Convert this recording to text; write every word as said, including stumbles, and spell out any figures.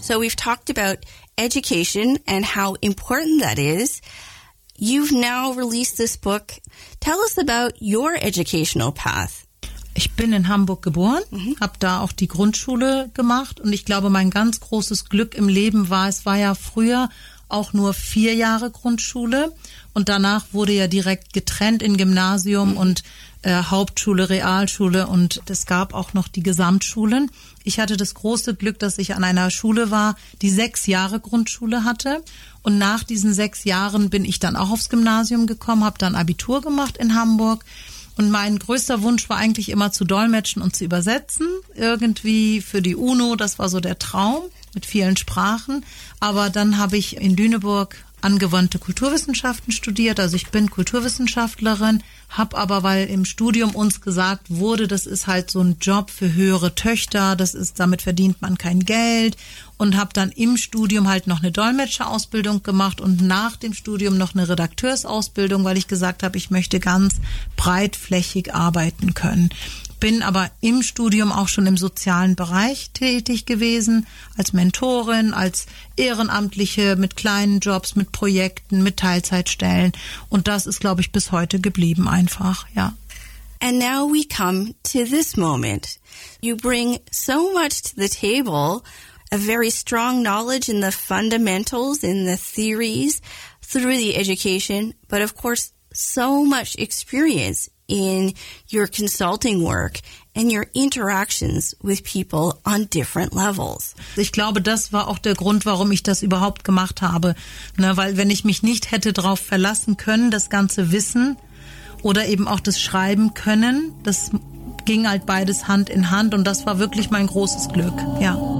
So we've talked about education and how important that is. You've now released this book. Tell us about your educational path. Ich bin in Hamburg geboren, mhm. habe da auch die Grundschule gemacht und ich glaube, mein ganz großes Glück im Leben war, es war ja früher auch nur vier Jahre Grundschule und danach wurde ja direkt getrennt in Gymnasium mhm. und äh, Hauptschule, Realschule und es gab auch noch die Gesamtschulen. Ich hatte das große Glück, dass ich an einer Schule war, die sechs Jahre Grundschule hatte und nach diesen sechs Jahren bin ich dann auch aufs Gymnasium gekommen, habe dann Abitur gemacht in Hamburg. Und mein größter Wunsch war eigentlich immer zu dolmetschen und zu übersetzen, irgendwie für die UNO, das war so der Traum mit vielen Sprachen. Aber dann habe ich in Lüneburg angewandte Kulturwissenschaften studiert, also ich bin Kulturwissenschaftlerin, habe aber, weil im Studium uns gesagt wurde, das ist halt so ein Job für höhere Töchter, das ist, damit verdient man kein Geld und habe dann im Studium halt noch eine Dolmetscherausbildung gemacht und nach dem Studium noch eine Redakteursausbildung, weil ich gesagt habe, ich möchte ganz breitflächig arbeiten können. Bin aber im Studium auch schon im sozialen Bereich tätig gewesen, als Mentorin, als Ehrenamtliche mit kleinen Jobs, mit Projekten, mit Teilzeitstellen. Und das ist, glaube ich, bis heute geblieben einfach, ja. And now we come to this moment. You bring so much to the table, a very strong knowledge in the fundamentals, in the theories, through the education, but of course, so much experience in your consulting work and your interactions with people on different levels. Ich glaube, das war auch der Grund, warum ich das überhaupt gemacht habe. Ne, weil wenn ich mich nicht hätte darauf verlassen können, das ganze Wissen oder eben auch das Schreiben können, das ging halt beides Hand in Hand und das war wirklich mein großes Glück, ja.